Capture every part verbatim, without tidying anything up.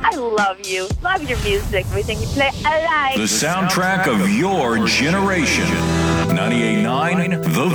I love you. Love your music. Everything you play, I like. The soundtrack of your generation. ninety-eight point nine The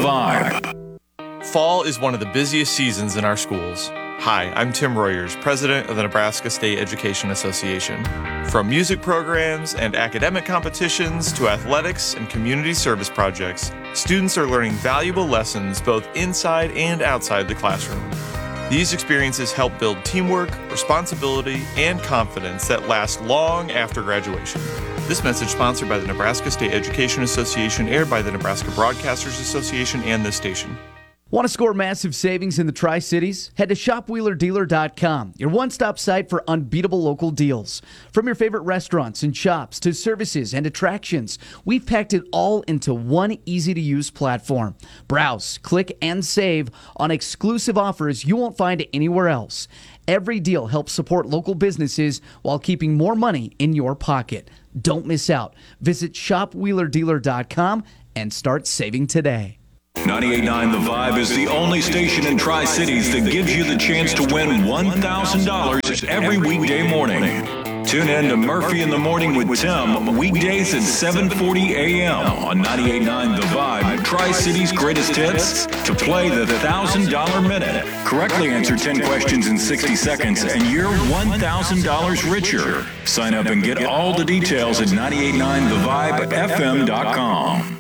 Vibe. Fall is one of the busiest seasons in our schools. Hi, I'm Tim Royers, president of the Nebraska State Education Association. From music programs and academic competitions to athletics and community service projects, students are learning valuable lessons both inside and outside the classroom. These experiences help build teamwork, responsibility, and confidence that last long after graduation. This message sponsored by the Nebraska State Education Association, aired by the Nebraska Broadcasters Association and this station. Want to score massive savings in the Tri-Cities? Head to shop wheeler dealer dot com, your one-stop site for unbeatable local deals. From your favorite restaurants and shops to services and attractions, we've packed it all into one easy-to-use platform. Browse, click, and save on exclusive offers you won't find anywhere else. Every deal helps support local businesses while keeping more money in your pocket. Don't miss out. Visit shop wheeler dealer dot com and start saving today. ninety-eight point nine The Vibe is the only station in Tri-Cities that gives you the chance to win one thousand dollars every weekday morning. Tune in to Murphy in the Morning with Tim, weekdays at seven forty a.m. on ninety-eight point nine The Vibe, Tri-Cities' greatest hits, to play the one thousand dollars minute. Correctly answer ten questions in sixty seconds and you're one thousand dollars richer. Sign up and get all the details at ninety-eight point nine the vibe f m dot com.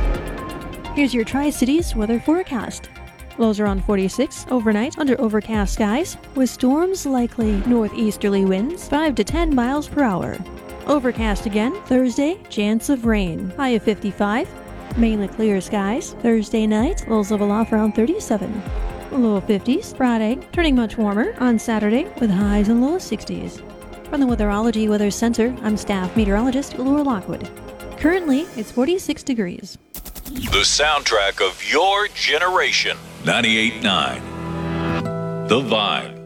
Here's your Tri-Cities weather forecast. Lows around forty-six overnight under overcast skies with storms likely. Northeasterly winds five to ten miles per hour. Overcast again Thursday, chance of rain. High of fifty-five. Mainly clear skies. Thursday night, lows level off around thirty-seven. Low fifties. Friday, turning much warmer on Saturday with highs in low sixties. From the Weatherology Weather Center, I'm staff meteorologist Laura Lockwood. Currently, it's forty-six degrees. The soundtrack of your generation. ninety-eight point nine The Vibe.